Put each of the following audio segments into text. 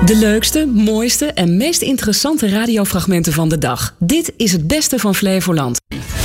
De leukste, mooiste en meest interessante radiofragmenten van de dag. Dit is het beste van Flevoland.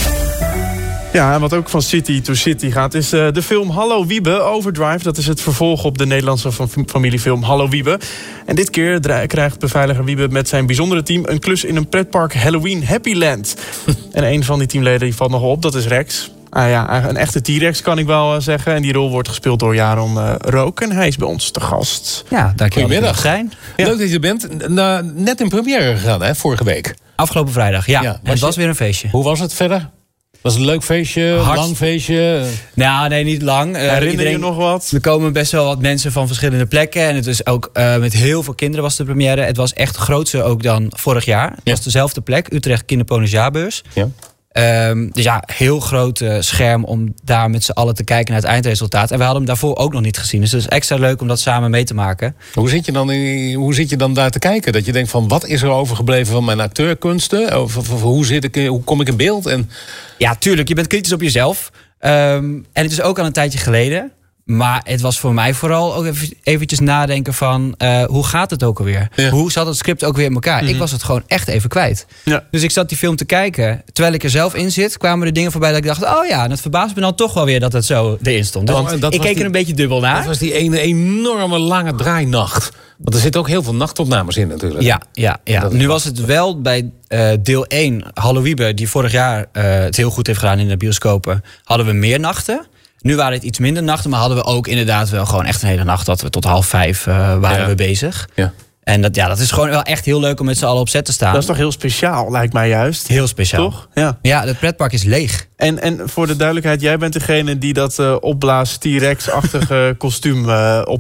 Ja, en wat ook van City to City gaat, is de film Hallo Wiebe, Overdrive. Dat is het vervolg op de Nederlandse familiefilm Hallo Wiebe. En dit keer krijgt beveiliger Wiebe met zijn bijzondere team een klus in een pretpark Halloween Happyland. En een van die teamleden die valt nog op, dat is Rex. Een echte T-Rex kan ik wel zeggen. En die rol wordt gespeeld door Jaron Rook. En hij is bij ons te gast. Ja, dankjewel. Goedemiddag. Ja. Leuk dat je er bent. Net in première gegaan, hè, vorige week. Afgelopen vrijdag, ja. En het was weer een feestje. Hoe was het verder? Was het een leuk feestje? Lang feestje? Nou, nee, niet lang. Herinner je nog wat? Er komen best wel wat mensen van verschillende plekken. En het is ook met heel veel kinderen was de première. Het was echt grootser ook dan vorig jaar. Het was dezelfde plek, Utrecht Kinderpony Jaarbeurs. Ja. Dus ja, heel groot scherm om daar met z'n allen te kijken naar het eindresultaat. En we hadden hem daarvoor ook nog niet gezien. Dus het is extra leuk om dat samen mee te maken. Hoe zit je dan daar te kijken? Dat je denkt van, wat is er overgebleven van mijn acteurkunsten? Of hoe kom ik in beeld? En... Ja, tuurlijk. Je bent kritisch op jezelf. En het is ook al een tijdje geleden. Maar het was voor mij vooral ook eventjes nadenken van... hoe gaat het ook alweer? Ja. Hoe zat het script ook weer in elkaar? Mm-hmm. Ik was het gewoon echt even kwijt. Ja. Dus ik zat die film te kijken. Terwijl ik er zelf in zit, kwamen er dingen voorbij dat ik dacht... oh ja, en het verbaast me dan toch wel weer dat het zo erin stond. Dus ik keek er een beetje dubbel naar. Dat was die ene enorme lange draainacht. Want er zitten ook heel veel nachtopnames in natuurlijk. Ja. Nu was het wel bij deel 1, Hallo Wiebe... die vorig jaar het heel goed heeft gedaan in de bioscopen... hadden we meer nachten... Nu waren het iets minder nachten, maar hadden we ook inderdaad wel gewoon echt een hele nacht... dat we tot 4:30 waren we bezig. Ja. En dat is gewoon wel echt heel leuk om met z'n allen op set te staan. Dat is toch heel speciaal, lijkt mij juist. Heel speciaal. Toch? Ja, het pretpark is leeg. En voor de duidelijkheid, jij bent degene die dat opblaas T-Rex-achtige kostuum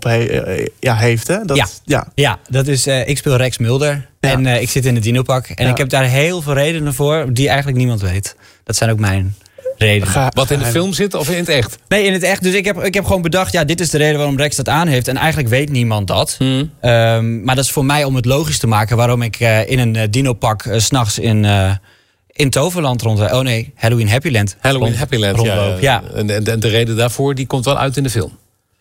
heeft, hè? Ja, dat is, ik speel Rex Mulder en ik zit in het dinopak. En ik heb daar heel veel redenen voor die eigenlijk niemand weet. Dat zijn ook mijn... reden. Wat in de film zit of in het echt? Nee, in het echt. Dus ik heb gewoon bedacht... dit is de reden waarom Rex dat aan heeft. En eigenlijk weet niemand dat. Maar dat is voor mij om het logisch te maken... waarom ik in een dinopak 's nachts in Toverland rondloop. Oh nee, Halloween Happyland. Rondloop. Ja. En de reden daarvoor die komt wel uit in de film?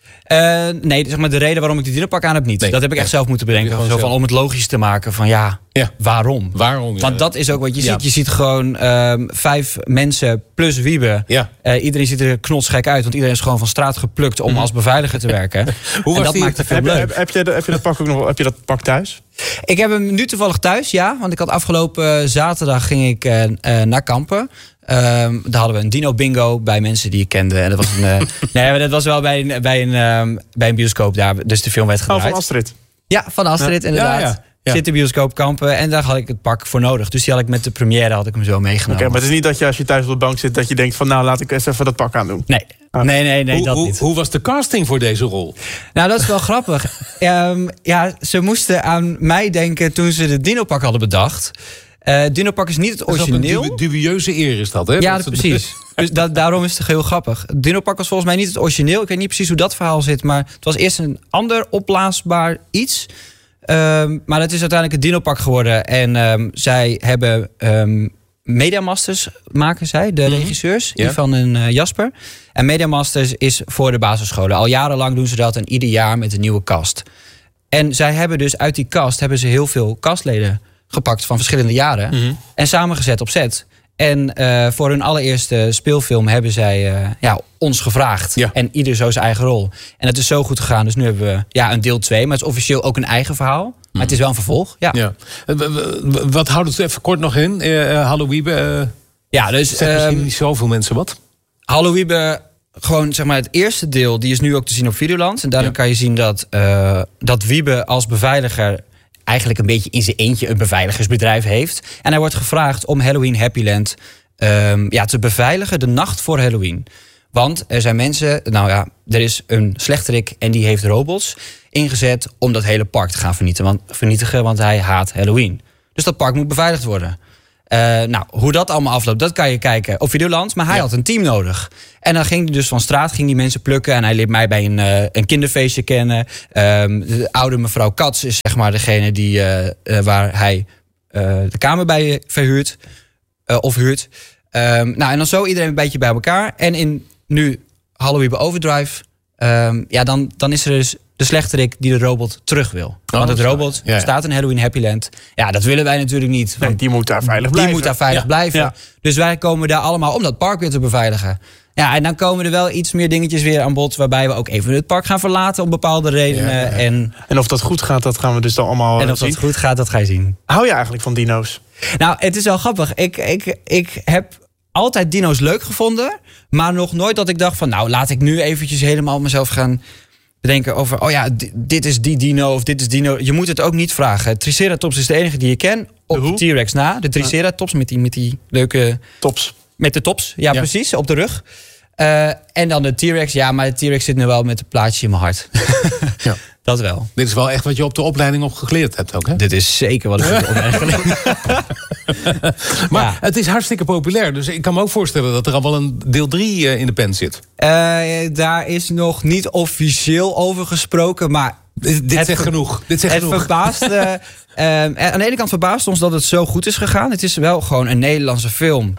Nee, zeg maar de reden waarom ik de dinopak aan heb niet. Nee, dat heb ik echt zelf moeten bedenken. Zo van, om het logisch te maken van waarom? Want dat is ook wat je ziet. Je ziet gewoon 5 mensen plus Wiebe. Ja. Iedereen ziet er knotsgek uit. Want iedereen is gewoon van straat geplukt om als beveiliger te werken. Maakt de film leuk. Heb je dat pak ook nog? Heb je dat pak thuis? Ik heb hem nu toevallig thuis, ja. Want ik had afgelopen zaterdag ging ik naar Kampen. Daar hadden we een dino bingo bij mensen die ik kende. En dat was dat was wel bij een bioscoop daar. Dus de film werd gedraaid. Van Astrid? Ja, van Astrid inderdaad. Ja. Zit in bioscoop Kampen en daar had ik het pak voor nodig. Dus die had ik met de première hem zo meegenomen. Maar het is niet dat je als je thuis op de bank zit... dat je denkt van laat ik eens even dat pak aandoen. Nee, dat niet. Hoe was de casting voor deze rol? Nou, dat is wel grappig. Ze moesten aan mij denken toen ze de dinopak hadden bedacht... Dinopak is niet het origineel. Een dubieuze eer is dat, hè? Ja, precies. Dus daarom is het heel grappig. Dinopak was volgens mij niet het origineel. Ik weet niet precies hoe dat verhaal zit. Maar het was eerst een ander opblaasbaar iets. Maar het is uiteindelijk een dinopak geworden. En zij hebben Mediamasters maken zij, de regisseurs. Ivan en Jasper. En Mediamasters is voor de basisscholen. Al jarenlang doen ze dat en ieder jaar met een nieuwe cast. En zij hebben dus uit die cast hebben ze heel veel castleden gepakt van verschillende jaren en samengezet op set. En voor hun allereerste speelfilm hebben zij ons gevraagd. Ja. En ieder zo zijn eigen rol. En het is zo goed gegaan. Dus nu hebben we een deel 2. Maar het is officieel ook een eigen verhaal. Maar het is wel een vervolg. Ja. Wat houdt het even kort nog in? Hallo Wiebe. Dus misschien niet zoveel mensen wat. Hallo Wiebe, gewoon zeg maar het eerste deel. Die is nu ook te zien op Videoland. En daarin kan je zien dat Wiebe als beveiliger eigenlijk een beetje in zijn eentje een beveiligersbedrijf heeft. En hij wordt gevraagd om Halloween Happyland te beveiligen de nacht voor Halloween. Want er zijn mensen, er is een slechterik en die heeft robots ingezet om dat hele park te gaan vernietigen, want hij haat Halloween. Dus dat park moet beveiligd worden. Hoe dat allemaal afloopt, dat kan je kijken op Videoland. Maar hij had een team nodig. En dan ging hij dus van straat die mensen plukken. En hij leert mij bij een kinderfeestje kennen. De oude mevrouw Katz is zeg maar degene die, waar hij de kamer bij verhuurt. Of huurt. En dan zo iedereen een beetje bij elkaar. En in nu Hallo Wiebe Overdrive dan is er dus de slechterik die de robot terug wil. Want het robot staat in Halloween Happyland. Ja, dat willen wij natuurlijk niet. Nee, die moet daar veilig blijven. Die moet daar veilig blijven. Ja. Dus wij komen daar allemaal om dat park weer te beveiligen. Ja, en dan komen er wel iets meer dingetjes weer aan bod, waarbij we ook even het park gaan verlaten om bepaalde redenen. Ja. En of dat goed gaat, dat gaan we dus dan allemaal zien. En of dat goed gaat, dat ga je zien. Hou je eigenlijk van dino's? Nou, het is wel grappig. Ik heb altijd dino's leuk gevonden, maar nog nooit dat ik dacht van, nou, laat ik nu eventjes helemaal mezelf gaan bedenken over, dit is die dino of dit is dino. Je moet het ook niet vragen. Triceratops is de enige die je kent. Op de T-Rex na. De Triceratops met die leuke tops. Met de tops, ja precies, op de rug. En dan de T-Rex. Ja, maar de T-Rex zit nu wel met een plaatje in mijn hart. Ja. Dat wel. Dit is wel echt wat je op de opleiding op geleerd hebt ook, hè? Dit is zeker wat ik op de opleiding geleerd heb. Maar het is hartstikke populair. Dus ik kan me ook voorstellen dat er al wel een deel 3 in de pen zit. Daar is nog niet officieel over gesproken, maar Dit zegt genoeg. Verbaast. Aan de ene kant verbaast ons dat het zo goed is gegaan. Het is wel gewoon een Nederlandse film.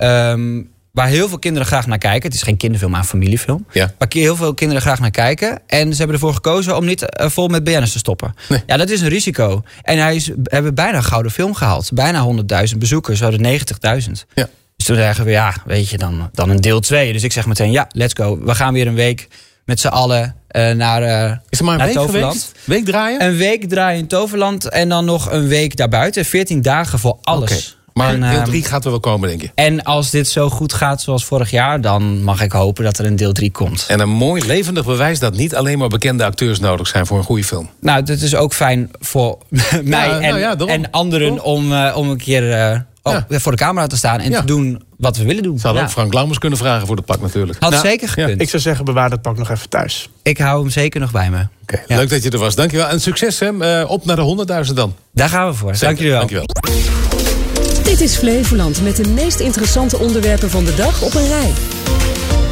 Waar heel veel kinderen graag naar kijken. Het is geen kinderfilm, maar een familiefilm. Ja. Waar heel veel kinderen graag naar kijken. En ze hebben ervoor gekozen om niet vol met BN'ers te stoppen. Nee. Ja, dat is een risico. En hebben bijna een gouden film gehaald. Bijna 100.000 bezoekers. We hadden 90.000. Ja. Dus toen zeggen we, weet je, dan een deel 2. Dus ik zeg meteen, let's go. We gaan weer een week met z'n allen naar is er maar een week Toverland. Geweest? Week draaien? Een week draaien in Toverland. En dan nog een week daarbuiten. 14 dagen voor alles. Okay. Maar deel 3 gaat er wel komen, denk je? En als dit zo goed gaat zoals vorig jaar, dan mag ik hopen dat er een deel 3 komt. En een mooi levendig bewijs dat niet alleen maar bekende acteurs nodig zijn voor een goede film. Nou, dat is ook fijn voor mij en anderen om een keer voor de camera te staan en te doen wat we willen doen. Zou ook Frank Lammers kunnen vragen voor het pak natuurlijk. Had zeker gekund. Ja. Ik zou zeggen, bewaar dat pak nog even thuis. Ik hou hem zeker nog bij me. Okay, leuk dat je er was. Dankjewel. En succes, hè. Op naar de 100.000 dan. Daar gaan we voor. Dank jullie wel. Dankjewel. Dit is Flevoland met de meest interessante onderwerpen van de dag op een rij.